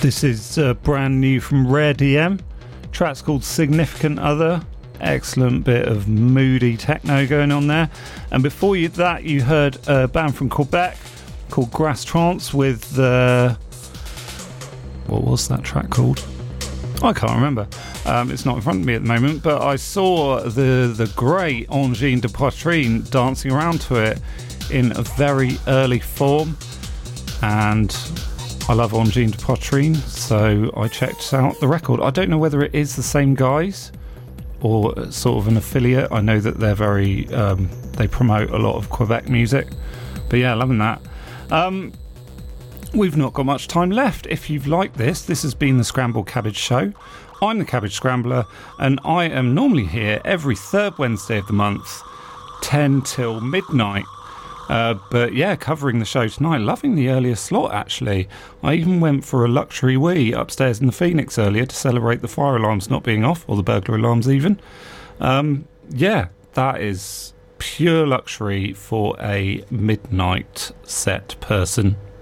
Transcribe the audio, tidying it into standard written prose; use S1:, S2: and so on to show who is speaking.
S1: This is brand new from Rare DM. Track's called Significant Other. Excellent bit of moody techno going on there. And before that, you heard a band from Quebec called Grass Trance with what was that track called? I can't remember. It's not in front of me at the moment, but I saw the great Angine de Poitrine dancing around to it in a very early form, and I love Angine de Poitrine, so I checked out the record. I don't know whether it is the same guys or sort of an affiliate. I know that they're very they promote a lot of Quebec music, but yeah, loving that. We've not got much time left. If you've liked this has been the Scrambled Cabbage Show. I'm the Cabbage Scrambler, and I am normally here every third Wednesday of the month, 10 till midnight. But yeah, covering the show tonight. Loving the earlier slot, actually. I even went for a luxury wee upstairs in the Phoenix earlier to celebrate the fire alarms not being off, or the burglar alarms even. Yeah, that is pure luxury for a midnight set person.